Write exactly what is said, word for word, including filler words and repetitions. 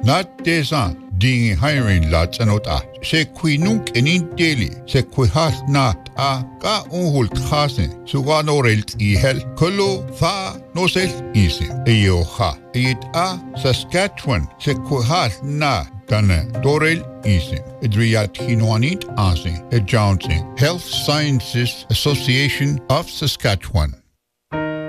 Not desan ding hiring lots and out. Se qui nunc in daily, se qui has not a ka unhul thasen, suganorelt i hel, kolo tha no sel easy. Eo ha, it a Saskatchewan, se qui has na dane dorel easy. Adriat hinoanit asi, a Johnson Health Sciences Association of Saskatchewan.